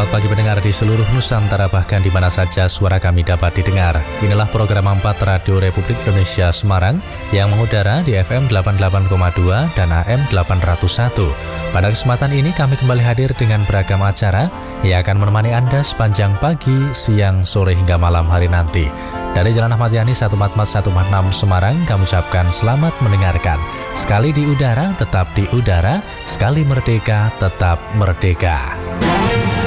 Selamat pagi pendengar di seluruh Nusantara, bahkan di mana saja suara kami dapat didengar. Inilah program 4 Radio Republik Indonesia Semarang yang mengudara di FM 88,2 dan AM 801. Pada kesempatan ini kami kembali hadir dengan beragam acara yang akan menemani Anda sepanjang pagi, siang, sore hingga malam hari nanti. Dari Jalan Ahmad Yani 144 146 Semarang, kami ucapkan selamat mendengarkan. Sekali di udara, tetap di udara. Sekali merdeka, tetap merdeka.